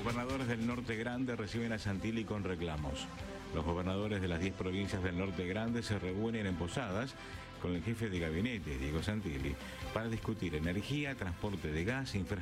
Gobernadores del Norte Grande reciben a Santilli con reclamos. Los gobernadores de las 10 provincias del Norte Grande se reúnen en Posadas con el jefe de gabinete, Diego Santilli, para discutir energía, transporte de gas, infraestructura